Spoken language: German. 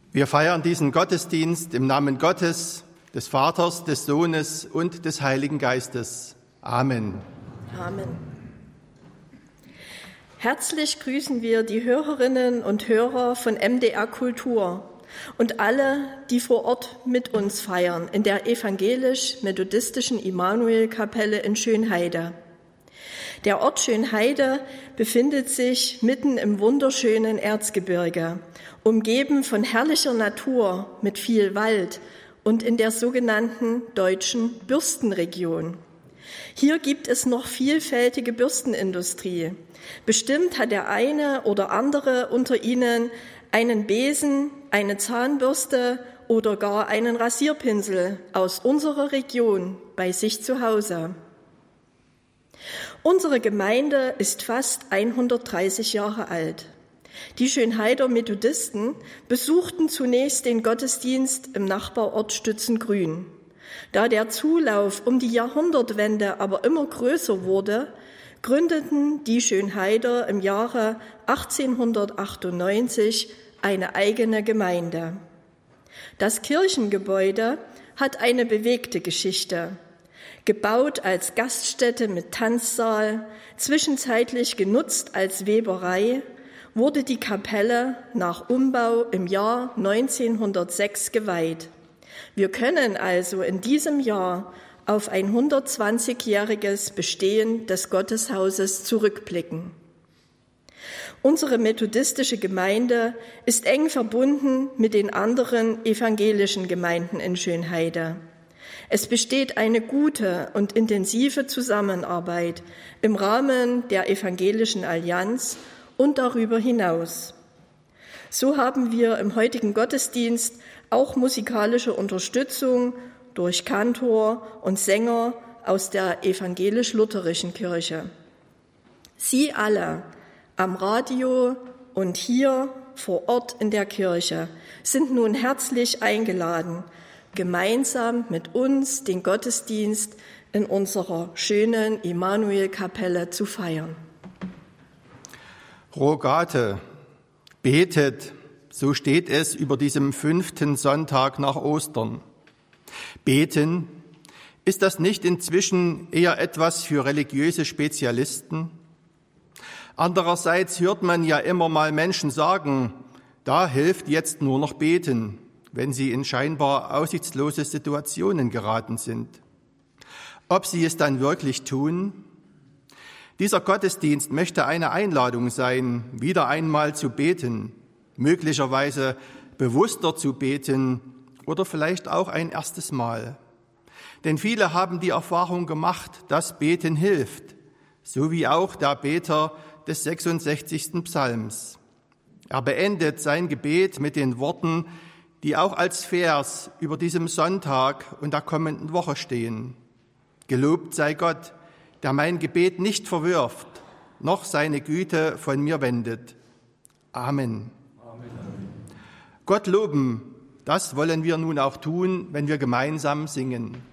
Wir feiern diesen Gottesdienst im Namen Gottes, des Vaters, des Sohnes und des Heiligen Geistes. Amen. Amen. Herzlich grüßen wir die Hörerinnen und Hörer von MDR Kultur und alle, die vor Ort mit uns feiern in der evangelisch-methodistischen Immanuel-Kapelle in Schönheide. Der Ort Schönheide befindet sich mitten im wunderschönen Erzgebirge, umgeben von herrlicher Natur mit viel Wald und in der sogenannten deutschen Bürstenregion. Hier gibt es noch vielfältige Bürstenindustrie. Bestimmt hat der eine oder andere unter Ihnen einen Besen, eine Zahnbürste oder gar einen Rasierpinsel aus unserer Region bei sich zu Hause. Unsere Gemeinde ist fast 130 Jahre alt. Die Schönheider Methodisten besuchten zunächst den Gottesdienst im Nachbarort Stützengrün. Da der Zulauf um die Jahrhundertwende aber immer größer wurde, gründeten die Schönheider im Jahre 1898 eine eigene Gemeinde. Das Kirchengebäude hat eine bewegte Geschichte. Gebaut als Gaststätte mit Tanzsaal, zwischenzeitlich genutzt als Weberei, wurde die Kapelle nach Umbau im Jahr 1906 geweiht. Wir können also in diesem Jahr auf ein 120-jähriges Bestehen des Gotteshauses zurückblicken. Unsere methodistische Gemeinde ist eng verbunden mit den anderen evangelischen Gemeinden in Schönheide. Es besteht eine gute und intensive Zusammenarbeit im Rahmen der Evangelischen Allianz und darüber hinaus. So haben wir im heutigen Gottesdienst auch musikalische Unterstützung durch Kantor und Sänger aus der evangelisch-lutherischen Kirche. Sie alle am Radio und hier vor Ort in der Kirche sind nun herzlich eingeladen, gemeinsam mit uns den Gottesdienst in unserer schönen Immanuel-Kapelle zu feiern. Rogate, betet, so steht es über diesem 5. Sonntag nach Ostern. Beten, ist das nicht inzwischen eher etwas für religiöse Spezialisten? Andererseits hört man ja immer mal Menschen sagen, da hilft jetzt nur noch beten, wenn sie in scheinbar aussichtslose Situationen geraten sind. Ob sie es dann wirklich tun? Dieser Gottesdienst möchte eine Einladung sein, wieder einmal zu beten, möglicherweise bewusster zu beten oder vielleicht auch ein erstes Mal. Denn viele haben die Erfahrung gemacht, dass Beten hilft, so wie auch der Beter des 66. Psalms. Er beendet sein Gebet mit den Worten, die auch als Vers über diesem Sonntag und der kommenden Woche stehen. Gelobt sei Gott, der mein Gebet nicht verwirft, noch seine Güte von mir wendet. Amen. Amen. Gott loben, das wollen wir nun auch tun, wenn wir gemeinsam singen.